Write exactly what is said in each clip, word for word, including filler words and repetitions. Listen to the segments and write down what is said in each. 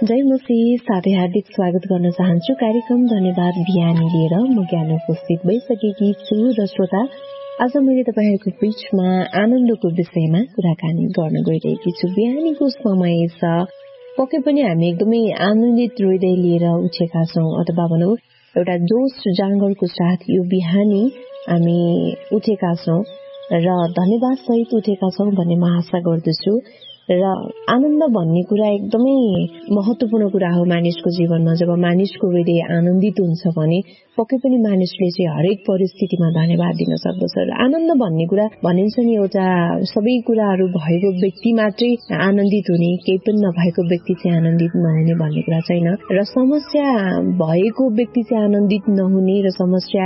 जय मसीह। साथै हार्दिक स्वागत गर्न चाहन्छु कार्यक्रम धन्यवाद बिहानी लिएर म ज्ञान उपस्थित भइसकेकी छु र श्रोता, आज मैले तपाईहरुको बीचमा आनन्दको विषयमा कुराकानी गर्न गइरहेकी छु। बिहानीको समय छ, पक्कै पनि हामी एकदमै आनन्दित हृदय लिएर उठेका छौं, अथवा भनौं एउटा जोश जाँगरको साथ यो बिहानी हामी उठेका छौं र धन्यवाद सहित उठेका छौं भन्ने म आशा गर्दछु। र आनन्द भन्ने कुरा एकदमै महत्वपूर्ण कुरा हो मानिसको जीवनमा। जब मानिसको हृदय आनन्दित हुन्छ भने पक्कै पनि मानिसले चाहिँ हरेक परिस्थितिमा धन्यवाद दिन सक्दछ। र आनन्द भन्ने कुरा भनिन्छ नि, एउटा सबै कुराहरू भएको व्यक्ति मात्रै आनन्दित हुने, केही पनि नभएको व्यक्ति चाहिँ आनन्दित नहुने भन्ने कुरा छैन। र समस्या भएको व्यक्ति चाहिँ आनन्दित नहुने र समस्या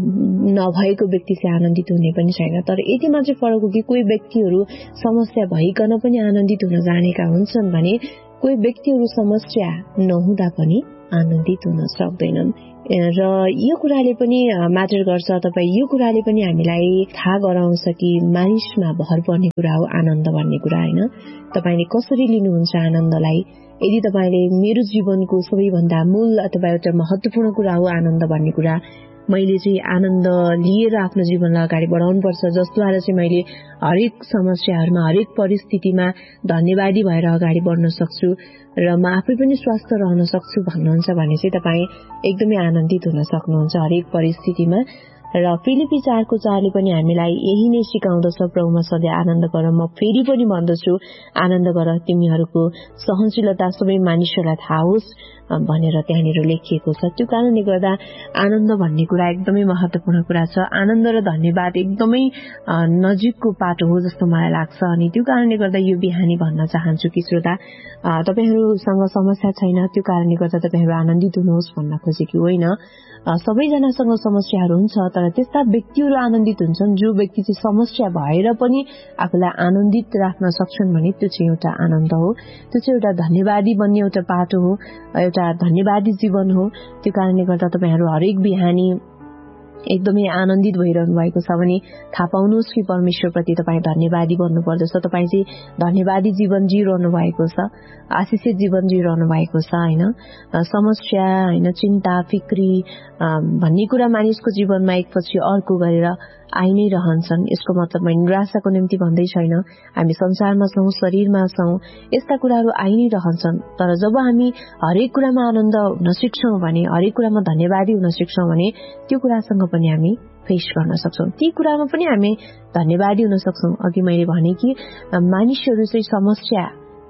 नभएको व्यक्ति चाहिँ आनन्दित हुने पनि छैन। तर यति मात्रै फरक हो कि कोही व्यक्तिहरू समस्या भइकन पनि आनन्दित हुन जानेका हुन्छन् भने कोही व्यक्तिहरू समस्या नहुँदा पनि आनन्दित हुन सक्दैनन्। र यो कुराले पनि म्याटर गर्छ। तपाईँ यो कुराले पनि हामीलाई थाहा गराउँछ कि मानिसमा भर पर्ने कुरा हो आनन्द भन्ने कुरा, हैन? तपाईले कसरी लिनुहुन्छ आनन्दलाई? यदि तपाईले मेरो जीवनको सबैभन्दा मूल अथवा एउटा महत्वपूर्ण कुरा हो आनन्द भन्ने कुरा, मैले चाहिँ आनन्द लिएर आफ्नो जीवनलाई अगाडि बढाउनु पर्छ, जसद्वारा चाहिँ मैले हरेक समस्याहरूमा हरेक परिस्थितिमा धन्यवादी भएर अगाडि बढ्न सक्छु र म आफै पनि स्वस्थ रहन सक्छु भन्नुहुन्छ भने चाहिँ तपाईँ एकदमै आनन्दित हुन सक्नुहुन्छ हरेक परिस्थितिमा। र फिलिपी चारको चारले पनि हामीलाई यही नै सिकाउँदछ, प्रभुमा सधैँ आनन्द गर। म फेरि पनि भन्दछु आनन्द गर, तिमीहरूको सहनशीलता सबै मानिसहरूलाई थाहा होस् भनेर त्यहाँनिर लेखिएको छ। त्यो कारणले गर्दा आनन्द भन्ने कुरा एकदमै महत्वपूर्ण कुरा छ। आनन्द र धन्यवाद एकदमै नजिकको पाटो हो जस्तो मलाई लाग्छ। अनि त्यो कारणले गर्दा यो बिहानी भन्न चाहन्छु कि श्रोता, तपाईहरुसँग समस्या छैन, त्यो कारणले गर्दा तपाईहरु आनन्दित हुनुहोस् भन्न खोजेको होइन। सबैजनासँग समस्याहरू हुन्छ, तर त्यस्ता व्यक्तिहरू आनन्दित हुन्छन् जो व्यक्ति चाहिँ समस्या भएर पनि आफूलाई आनन्दित राख्न सक्छन् भने त्यो चाहिँ एउटा आनन्द हो। त्यो चाहिँ एउटा धन्यवादी बन्ने एउटा पाटो हो, एउटा धन्यवादी जीवन हो। त्यो कारणले गर्दा तपाईहरु हरेक बिहानी एकदमै आनन्दित भइरहनु भएको छ भने थाहा पाउनुहोस् कि परमेश्वरप्रति तपाईँ धन्यवादी बन्नु पर्दछ। तपाईँ चाहिँ धन्यवादी जीवन जिइरहनु भएको छ, आशिषित जीवन जिइरहनु भएको छ, हैन? समस्या, हैन, चिन्ता, फिक्री भन्ने कुरा मानिसको जीवनमा एकपछि अर्को गरेर आइ नै रहन्छन्। यसको मतलब म निराशाको निम्ति भन्दै छैन। हामी संसारमा छौं, शरीरमा छौं, यस्ता कुराहरू आइ नै रहन्छन्। तर जब हामी हरेक कुरामा आनन्द हुन सिक्छौं भने, हरेक कुरामा धन्यवादी हुन सिक्छौं भने त्यो कुरासँग पनि हामी फेस गर्न सक्छौं, ती कुरामा पनि हामी धन्यवादी हुन सक्छौं। अघि मैले भने कि मानिसहरू चाहिँ समस्या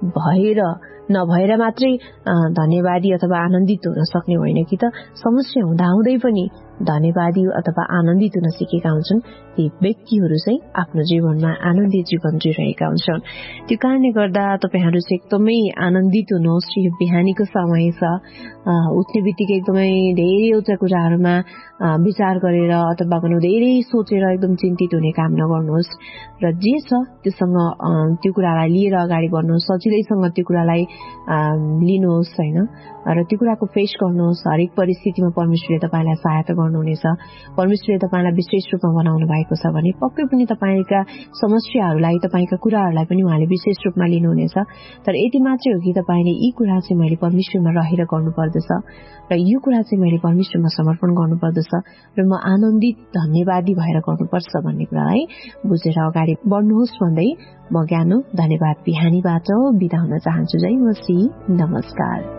भएर नभएर मात्रै धन्यवादी अथवा आनन्दित हुन सक्ने होइन कि त समस्या हुँदाहुँदै पनि धन्यवादी अथवा आनन्दित हुन सिकेका हुन्छन्। ती व्यक्तिहरू चाहिँ आफ्नो जीवनमा आनन्दित जीवन जिइरहेका हुन्छन्। त्यो कारणले गर्दा तपाईहरु चाहिँ एकदमै आनन्दित हुनुहोस्। यो बिहानीको समय छ, उठ्ने बित्तिकै एकदमै धेरैवटा कुराहरूमा विचार गरेर अथवा भनौं धेरै सोचेर एकदम चिन्तित हुने काम नगर्नुहोस्। र जे छ त्योसँग त्यो कुरालाई लिएर अगाडि बढ्नुहोस्, सजिलैसँग त्यो कुरालाई लिनुहोस्, हैन? र त्यो कुराको फेस गर्नुहोस्। हरेक परिस्थितिमा परमेश्वरले तपाईलाई सहायता गर्नुहुनेछ। परमेश्वरले तपाईलाई विशेष रूपमा बनाउनु भएको छ भने पक्कै पनि तपाईका समस्याहरूलाई, तपाईका कुराहरूलाई पनि उहाँले विशेष रूपमा लिनुहुनेछ। तर यति मात्रै हो कि तपाईले यी कुरा चाहिँ मैले परमेश्वरमा रहेर गर्नुपर्दछ र यो कुरा चाहिँ मैले परमेश्वरमा समर्पण गर्नुपर्दछ र म आनन्दित धन्यवादी भएर गर्नुपर्छ भन्ने कुरालाई बुझेर अगाडि बढ्नुहोस् भन्दै म ज्ञानो धन्यवाद बिहानीबाट बिदा हुन चाहन्छु। जय मसीह, नमस्कार।